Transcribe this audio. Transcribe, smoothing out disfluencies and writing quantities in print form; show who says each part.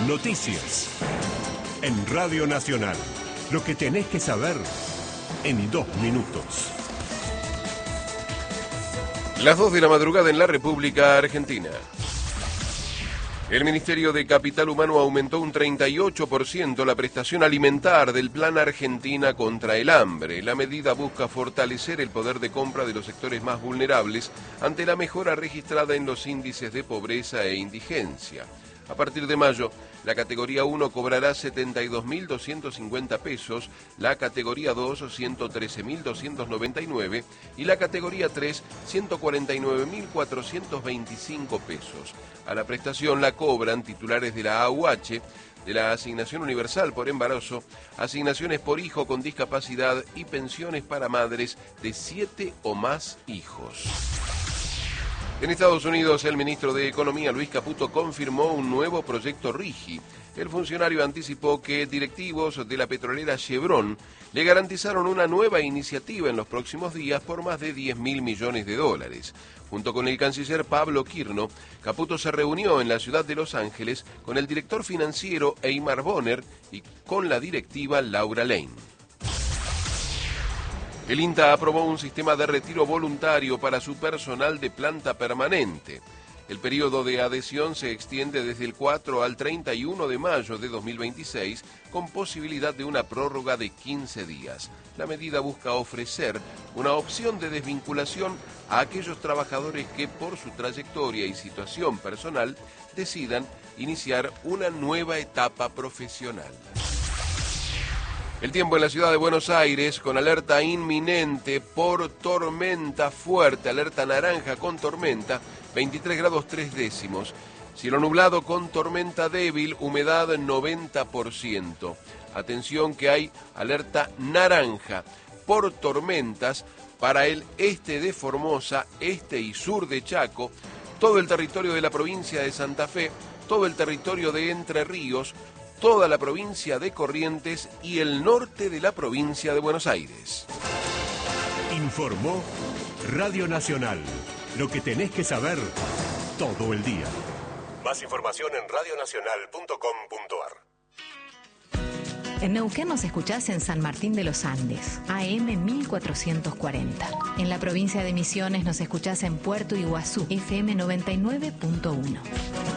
Speaker 1: Noticias. En Radio Nacional. Lo que tenés que saber en 2 minutos.
Speaker 2: Las 2 de la madrugada en la República Argentina. El Ministerio de Capital Humano aumentó un 38% la prestación alimentar del Plan Argentina contra el Hambre. La medida busca fortalecer el poder de compra de los sectores más vulnerables ante la mejora registrada en los índices de pobreza e indigencia. A partir de mayo, la categoría 1 cobrará 72.250 pesos, la categoría 2 113.299 y la categoría 3 149.425 pesos. A la prestación la cobran titulares de la AUH, de la Asignación Universal por Embarazo, asignaciones por hijo con discapacidad y pensiones para madres de 7 o más hijos. En Estados Unidos, el ministro de Economía, Luis Caputo, confirmó un nuevo proyecto RIGI. El funcionario anticipó que directivos de la petrolera Chevron le garantizaron una nueva iniciativa en los próximos días por más de 10.000 millones de dólares. Junto con el canciller Pablo Quirno, Caputo se reunió en la ciudad de Los Ángeles con el director financiero Eymar Bonner y con la directiva Laura Lane. El INTA aprobó un sistema de retiro voluntario para su personal de planta permanente. El periodo de adhesión se extiende desde el 4 al 31 de mayo de 2026, con posibilidad de una prórroga de 15 días. La medida busca ofrecer una opción de desvinculación a aquellos trabajadores que, por su trayectoria y situación personal, decidan iniciar una nueva etapa profesional. El tiempo en la ciudad de Buenos Aires con alerta inminente por tormenta fuerte, alerta naranja con tormenta, 23 grados 3 décimos. Cielo nublado con tormenta débil, humedad 90%. Atención que hay alerta naranja por tormentas para el este de Formosa, este y sur de Chaco, todo el territorio de la provincia de Santa Fe, todo el territorio de Entre Ríos, toda la provincia de Corrientes y el norte de la provincia de Buenos Aires.
Speaker 1: Informó Radio Nacional. Lo que tenés que saber todo el día. Más información en radionacional.com.ar.
Speaker 3: En Neuquén nos escuchás en San Martín de los Andes, AM 1440. En la provincia de Misiones nos escuchás en Puerto Iguazú, FM 99.1.